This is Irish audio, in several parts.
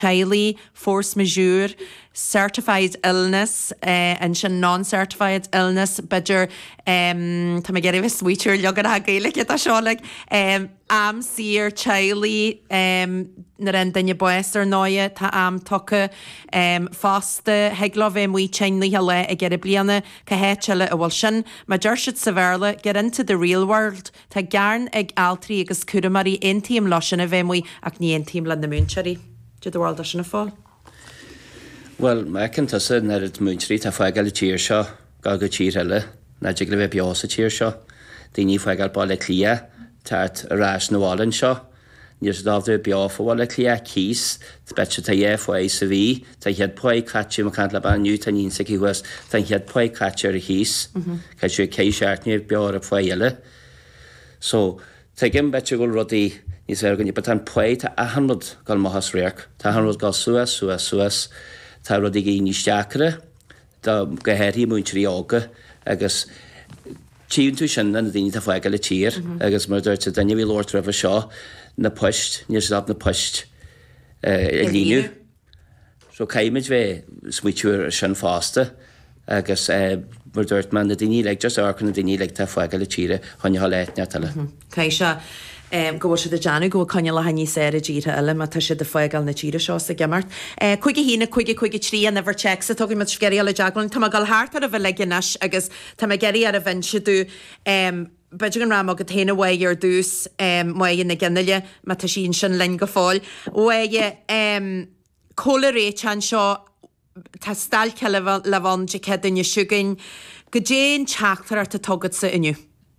Teili, force majeure, certified illness, and sin non-certified illness, bidger, tá me geirh sweeter legan a gaelic a seoleg, am sir Teili, na ren daine boestar noia, tá am toca, faste, heglo ve mui chainli hele a geir bliana, ca hetchele a wal sin, ma jershit severla, get into the real world, tá garn ag altri agus curamari intiam losin a ve mui ac ni intiam lan na munchari. Did the world a sin a fall? Well, ma can tusa na it munchari ta faigal a tír seo, gaga tír hele, na jigla ve bios a tír seo, dini faigal bala clia, tart a ras na wallen seo, Níos dábhú beáfa bhil le clia cís, bete tá dhéfha sa bhí, tá head poid catú a cant le banniu tá níon sa cíhuas, tá head poid catú ar a hís, ca siú céisiartniú bear a foiile. So, tá gim bete go rudaí níos ar gan i batan poid tá ahanrod gal mohas réach, tá ahanrod gal suas, tá rudaí gí níos deacra, tá gahéirí múntrí ága, agus tíún tú sin na daoine tá foiige le tír, agus mar dúirte daine bhí Lord River seo, na poist, níos dab na poist líniu. So caiimid bheith smuitiúr sin fásta, agus mar dúirt man na daoine le, just arcan na daoine le tá foiige le tíre, chuine há leitne tala. Caiise, go bhfuil siad a deanú go chuine le haní sé a díre eile, má tá siad a foiigáil na tíre seo sa gemart. Chuige hína, chuige trí a never check sa tugaí mat sgeri a le deaglan, tá gal háart ar a bheith le ginas, agus tá geri ar a bhain siadú Beidir an ram agad héna bhaige ar dús maigin na gceanile má tá sin sin len go fáil. Bhaige cóla réit an seo tá stáil ce le bhain de ce duine siúgain go déon teachtar ar tá tugad sa inniu.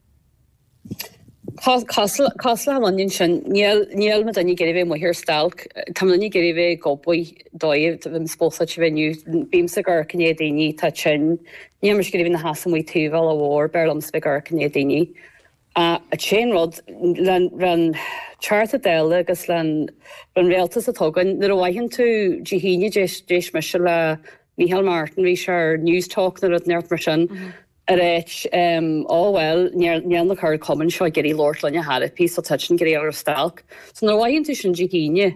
Cosla hamannin sin níl me daní geirh mo hir stalk, Tá daní geirh goboi dóibh bhím spósa venniu bímsa gur cné daoine tá sin, ní mar geirh na hasan mui túhil a bhór berlam spe gur cné daoine. A chainrod ran charta déile agus ran réaltas a tugan, na bhhaithinn tú dihíine déis me se le Michael Martin hí se News Talk na rud neart mar sin. Réit well níl na chuir common seo geirí Lord lenne had pí a tuin geirí ar stalk. So na bhainn tú sin dihíine.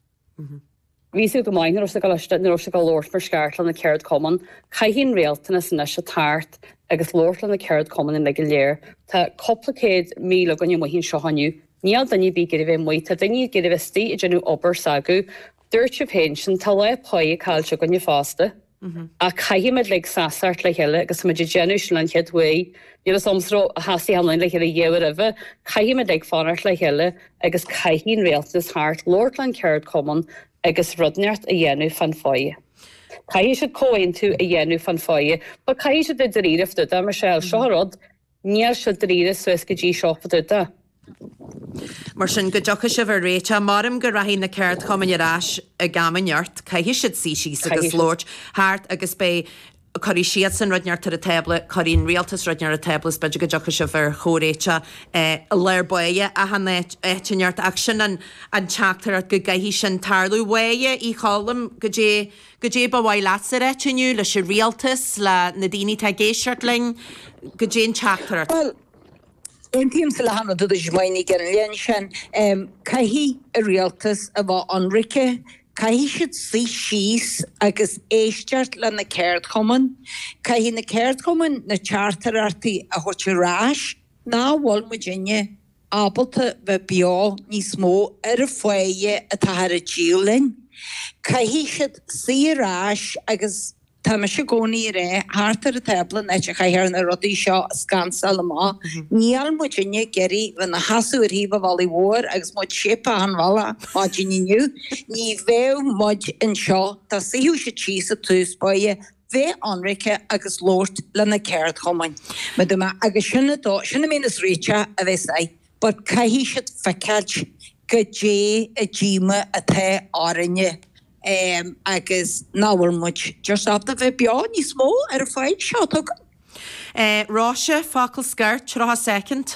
Víú go maiin sa go Lord mar scartlan na ceird common, caihín réaltainna san se tart agus Lordlan na ceird common in le go léir, Tá coplacéad míle gan mohín seohanniu, níl daní bí geidir bheith muoit, tá daní geidir bheith tí i genú obair sagu, dúirt pension tá le poí cáilte gan fásta, a caiimiid le sasart le heile agus ma genus an headway, ní a somsró hasí hamlain le heile dhéhar a bheith, caiimiid le fanart le heile agus caihín réaltas hart Lordlan ceird common agus rudneart a dhéanú fan fáie. Cai se cóin tú a dhéanú fan fáie, ba cai se de dríireh duda mar sell seórod, níl se dríire suas go dtí seopa duda. Mar sin go deocha se bhar réite, marm go rahí na ceird common arás a gamanart, caihi siad sí agus Lord, háart agus bé choí siad san rudneart ar a tebla, choín rialtas rudnear a teblas, beidir go deocha se bhar chóréite a leir buige a han éitinart ach sin an teachtar go gaihí sin tarlú waige í chálam go dé ba bhhaid lása éitiniu le se rialtas le na daoine tá géisiartling go dé teachtar. Well, in tíim sa le hanna dúda zmaoinnig gan lean sin, caihí a rialtas a bh anrice, caihí siad sí síos agus éisteart le na ceird common, caihí na ceird common na chartarartaí a thuirte rás, ná bhil Virginia ábalta bheith beá níos mó ar a foiige a táthar a díolinn. Caihí siad sí rás agus tá me se gcónaí ré háartar a tebla na te chaithar na rudaí seo scansal má, níl Virginia geirí bheit na hasú ar híomh bhí mhór agus muid sépa an bhela má diniu, ní bheith muid in seo tá saíú se tí sa túspáide bheith anrice agus Lord le na ceird common. Me duma agus sinna mínas réite a bheith sé, bud caihí siad feiceáilt go dé a ddíime a the áirinne. Agus náhar muid just afta bheith beá níos mó ar a fáid seo tugan. Ráise facail sceart trotha second.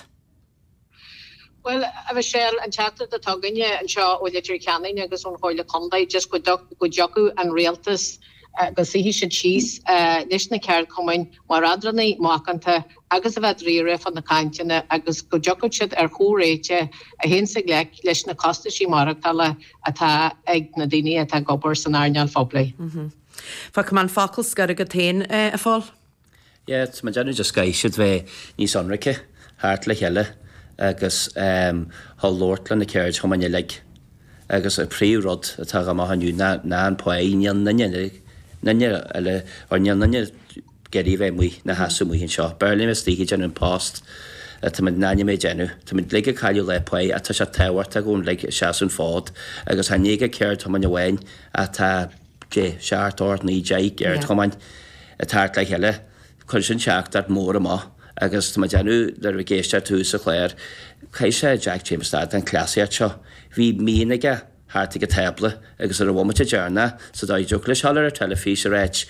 Well, a bheith sell an teachtar a tuganne an seo ó leidir ceannaigh agus an háile condaid just go deochu an réaltas go si hí se cheese leis na ceir cumain mar adranaí mácanta agus a bheith ríre fan na caiintena agus go jogoid ar chóréite a hen sa leis na costaí marachtála atá ag na daine atá gobar san airneal fóbla. Fa man facail scar go tain a fáil? Ja, ma dénne just gaiisiid bheith níos anrice, háart le heile agus há Lordlan na ceir chomaine le agus a príomhrod atá go maithaniu ná an poáin nanne eile ar nanne geí bheith mu na hasú mu hinn seo. Berlin is tíí gen an post tá nanne mé gennu. Tá le a caiú le poé a tá se tehart a gún le seaún fád agus ha néige ceir tá man bhhain a tá seaartát ní deig ar chomain a tart le heile chun sin seach ar mór amá agus tá gennu ar bh géiste túsa chléir cai sé Jack Jamesstad an clásiad seo. Bhí míige háartig a tebla agus ar a bhmate dearna sa dá dúg le sealar ar telefís a réit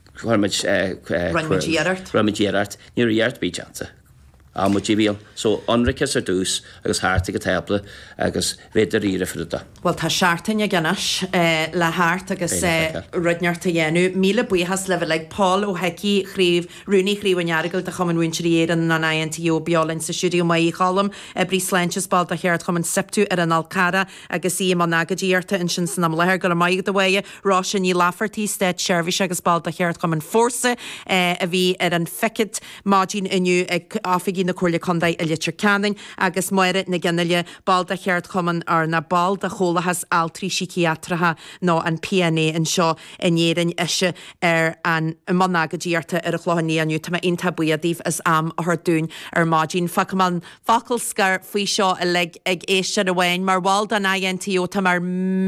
Ramidíart ní dheart bíjananta. Amtíbíon, so anricas ar dús agus háartig a tebla agus féidir íre fuda. Well tá seaartain a gceannis le háart agus rudneart a dhéanú. Míle buchas le le Paul ó heici chríomh runúní chríomhneargail de chumanhain tríéan na NTO beálainn sa siúdiú mai chalam a brí sleintses bal a cheart chuman septú ar an Alcara agus í man nagadíarta in sin san am lethir go maigad dohaie rá sin ní lafartí stead seirbhís agus bal a cheart chuman fórsa a bhí ar an fecid mádín inniu ag áfigí na cuairla condaid a litir caning agus muire na gceanile bal a cheart chuman ar na bal de chólahas altrí psichiatratha nó an PNA an seo inéan ise ar an mannagadíarta ar a chláinní aniu tá inta buadíh as am a dún ar mádín facaman facail scar faoi seo a le ag éiste a bhhain mar bháil an INTO tá mar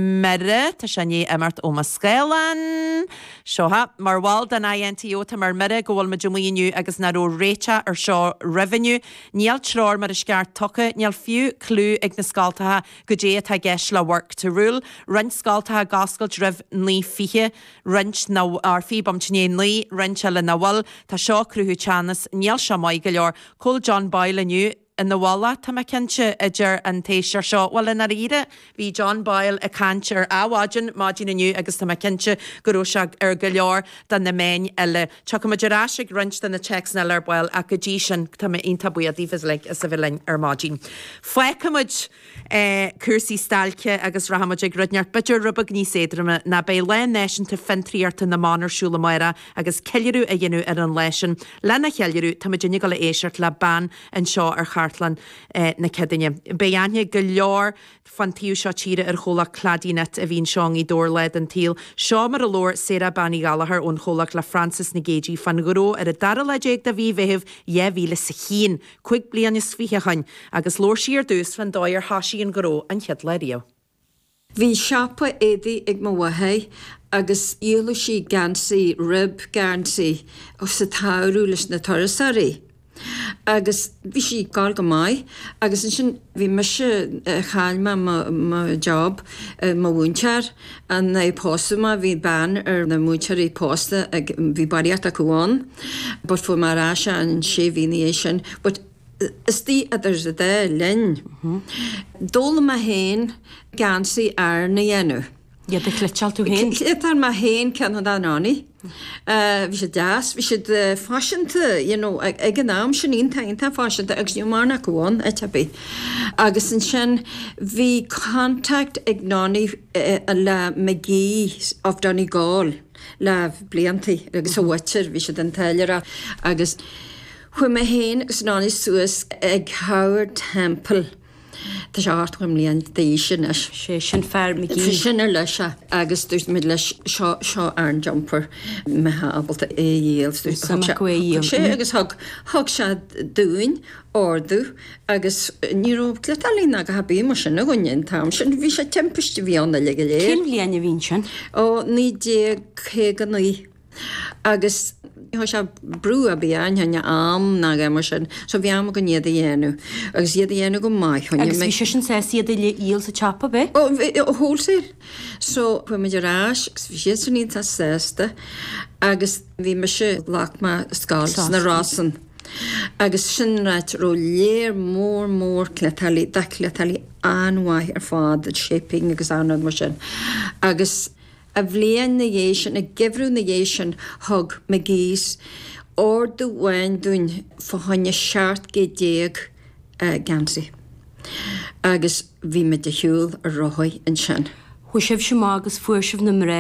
mere tá sené immart ó ma scélan seotha mar bháil an INTO tá mar mere gohfuil me jomíniu agus naró réite ar seo revenue níall trár mar a sceart tucha níall fiú clú ag na scaltatha go dé tá geis le work to rule rint scaltatha gascailt rih ní fiche rint na ar fi bomtné ní rint le nawal tá seo cruthú teannas níall se mai go leor Col John Boyle aniu in na walla tá me cinse idir an téisiir seo well in ire hí John Boyle a cantir áháin mádín aniu agus tá me cinse goró seag ar go leor dan na main eile tu go maidirráisiigh rint den na checks na leirbail a go dtí sin tá inta buadífas le is sa bhlein ar mádín. Foiicimuid cursaí stalce agus rahamid ag rudneart bitir rubag níos éidirme na bé le neisianta fintríarta na mánarsúla maira agus ceirú a dhéanú ar an leisin lena cheirú tá dine go le éisiart le ban an seo ar Hartlan na cedaine. Beanne go leor fantíú seo tíre ar chola cladínet a bhín seán í dóirleid an tíl. Seo mar a lór Sarah Banny Gallagher ón cholach le Francis na Gagey fan goró ar a dara leéag da bhí bheithh híle sa chin, chuig blian is fichechain agus lór siar dús fan dóir hasí an goró an chead le rio. Bhí seapa édaí ag mo wathaid agus íola sí gansaí rib gansaí ó sa táú leis na torasarí. Agus bhí sí gáil go maiid, agus sin bhí me se chailme má job má bhúntear an na póstama bhí ban ar na mútearí pósta ag bhí baríart a goháin, bud fu marráise an sé bhíní sin, but is tí idir a dé linn. Dóla ma héin gansaí ar na dhéanú. Ja, de klitseal tú hén? Clitar ma héin cean an náni. Vi sé das, vi sé fashionta, ag an náam sin ín tainta fashionta agus nú marna goháin a tabi. Agus an sin vi contact ag náni le megí of Donny Gall le blianti agus a watcher vi sé den tailera agus hui me héin agus náni suas ag Howard Temple. Tá sé áirtfuim líon daí sin sé sin fear me Fi sinnar leise agus dúirt mid leis seo ar jumper me hábalta éhéal sé agus thug se dúin orú agus níró cletalína go habí mar sin na gine tam sin bhí sé timpiste bhíanna le go léir. Cin líana bhín sin? Ó ní dé ché gan nuí agus Tá se brú a bí aine am ná mar sin, so bhí am go níad a dhéanú, agus iad a dhéanú go maiid. Agus bhí sin sé siad íal sa chapa be? Ó hólsair. So fu meidir rás, gus bhí sé san ínta sésta, agus bhí me se lách ma scáils na rásan. Agus sin ráit ró léir mór cletalí, da cletalí anhaith ar fád shaping agus anad mar sin. Agus a bhléon na dhééis a gibhrú na dhééis thug me gís or do bhhain dún fáhanne seart go déag gansaí. Agus bhí me de hiúil a rothaid an sin. Hu sibh sem agus fuair sibh na